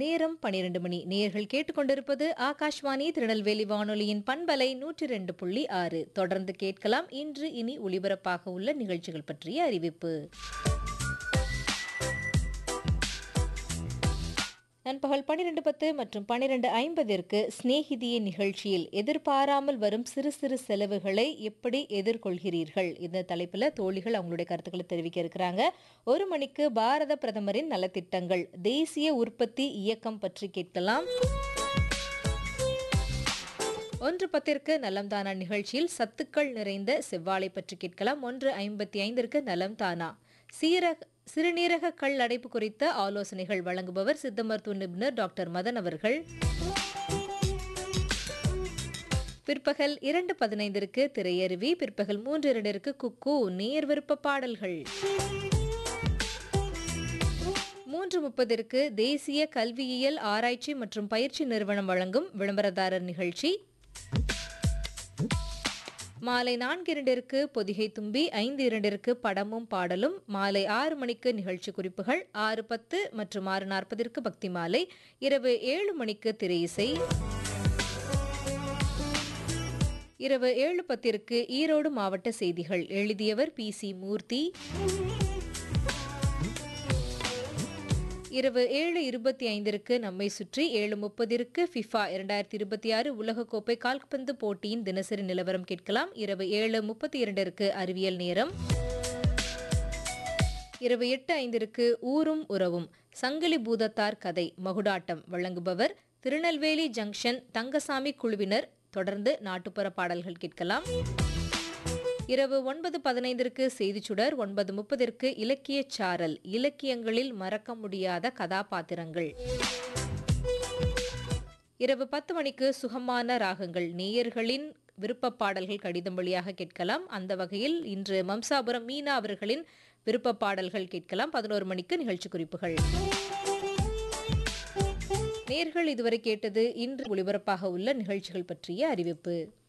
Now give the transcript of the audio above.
நேரம் 12 மணி. நேயர்கள் கேட்டுக்கொண்டிருப்பது ஆகாஷ்வாணி திருநெல்வேலி வானொலியின் பண்பலை 102.6. தொடர்ந்து கேட்கலாம் இன்று இனி ஒளிபரப்பாக உள்ள நிகழ்ச்சிகள் பற்றிய அறிவிப்பு. நண்பகல் 12:10 மற்றும் 12:50 ஸ்நேகிதிய நிகழ்ச்சியில் எதிர்பாராமல் வரும் சிறு சிறு செலவுகளை எப்படி எதிர்கொள்கிறீர்கள் இந்த தலைப்பில் தோழிகள் அவங்களுடைய கருத்துக்களை தெரிவிக்க இருக்கிறாங்க. 1 மணிக்கு பாரத பிரதமரின் நலத்திட்டங்கள் தேசிய உற்பத்தி இயக்கம் பற்றி கேட்கலாம். 1:10 நலம் தானா நிகழ்ச்சியில் சத்துக்கள் நிறைந்த செவ்வாழை பற்றி கேட்கலாம். 1:55 நலம் தானா சிறுநீரக கல் அடைப்பு குறித்த ஆலோசனைகள் வழங்குபவர் சித்த மருத்துவ நிபுணர் டாக்டர் மதன் அவர்கள். பிற்பகல் 2:15 திரையருவி, பிற்பகல் 3:02 குக்கு நேர் விருப்ப பாடல்கள், 3:30 தேசிய கல்வியியல் ஆராய்ச்சி மற்றும் பயிற்சி நிறுவனம் வழங்கும் விளம்பரதாரர் நிகழ்ச்சி, மாலை 4:02 பொதிகை தும்பி, 5:02 படமும் பாடலும், மாலை 6 மணிக்கு நிகழ்ச்சி குறிப்புகள், 6:10 மற்றும் 6:40 பக்தி மாலை, இரவு 7 மணிக்கு திரை இசை, இரவு 7:10 ஈரோடு மாவட்ட செய்திகள் எழுதியவர் PC மூர்த்தி, இரவு 7:25 நம்மை சுற்றி, 7:30 ஃபிஃபா 2026 உலகக்கோப்பை கால்பந்து போட்டியின் தினசரி நிலவரம் கேட்கலாம். இரவு 7:32 அறிவியல் நேரம், இரவு 8:05 ஊரும் உறவும் சங்கிலி பூதத்தார் கதை மகுடாட்டம் வழங்குபவர் திருநெல்வேலி ஜங்ஷன் தங்கசாமி குழுவினர். தொடர்ந்து நாட்டுப்புற பாடல்கள் கேட்கலாம். இரவு 9:15 செய்திச்சுடர், 9:30 இலக்கிய சாரல் இலக்கியங்களில் மறக்க முடியாத கதாபாத்திரங்கள், இரவு 10 மணிக்கு சுகமான ராகங்கள் நேயர்களின் விருப்ப பாடல்கள் கடிதம் வழியாக கேட்கலாம். அந்த வகையில் இன்று மம்சாபுரம் மீனா அவர்களின் விருப்ப பாடல்கள் கேட்கலாம். 11 மணிக்கு நிகழ்ச்சி குறிப்புகள். நேயர்கள் இதுவரை கேட்டது இன்று ஒளிபரப்பாக உள்ள நிகழ்ச்சிகள் பற்றிய அறிவிப்பு.